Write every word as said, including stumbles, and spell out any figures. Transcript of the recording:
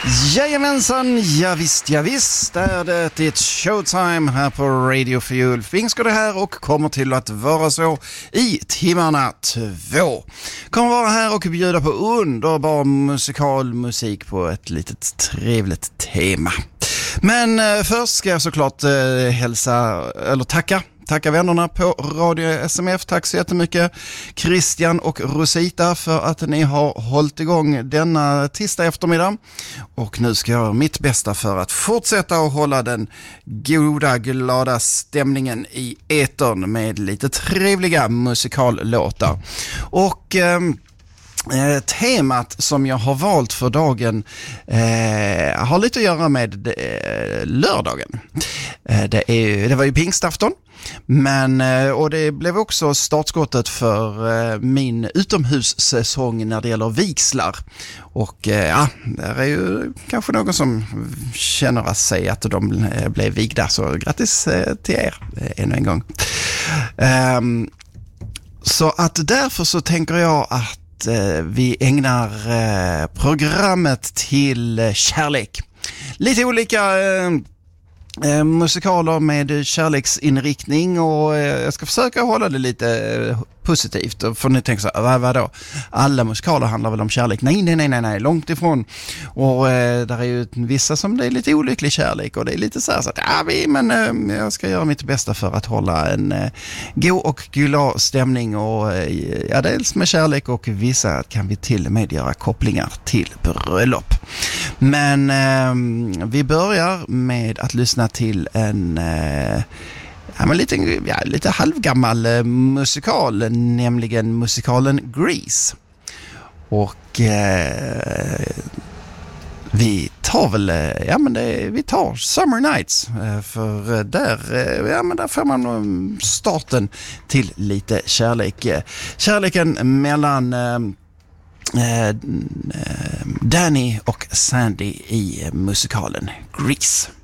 Jajamensan, ja visst, ja visst är det ett showtime här på Radio Fuel. Fing ska det här och kommer till att vara så i timmarna två. Kommer vara här och bjuda på underbar musikal musik på ett litet trevligt tema. Men eh, först ska jag såklart eh, hälsa, eller tacka Tacka vännerna på Radio S M F. Tack så jättemycket Christian och Rosita för att ni har hållit igång denna tisdag eftermiddag. Och nu ska jag göra mitt bästa för att fortsätta att hålla den goda, glada stämningen i etern med lite trevliga musikallåtar. Och Eh, Eh, temat som jag har valt för dagen eh, har lite att göra med eh, lördagen. Eh, det, är, det var ju pingstafton, men, eh, och det blev också startskottet för eh, min utomhussäsong när det gäller vigslar. Och eh, ja, det är ju kanske någon som känner sig att de eh, blev vigda, så grattis eh, till er eh, ännu en gång. Eh, så att därför så tänker jag att vi ägnar eh, programmet till eh, kärlek. Lite olika eh, eh, musikaler med kärleksinriktning, och eh, jag ska försöka hålla det lite eh, positivt. För ni tänker så här, vad, vad då? Alla musikaler handlar väl om kärlek? Nej, nej, nej, nej, nej långt ifrån. Och eh, där är ju vissa som det är lite olycklig kärlek, och det är lite så här så att ja, vi, men eh, jag ska göra mitt bästa för att hålla en eh, god och glad stämning, och eh, ja, dels med kärlek, och vissa kan vi till och med göra kopplingar till bröllop. Men eh, vi börjar med att lyssna till en eh, Ja, men lite, ja, lite halvgammal eh, musikal, nämligen musikalen Grease. Och eh, vi tar väl, ja men det, vi tar Summer Nights, eh, för där, eh, ja men där får man starten till lite kärlek. Kärleken mellan eh, eh, Danny och Sandy i musikalen Grease.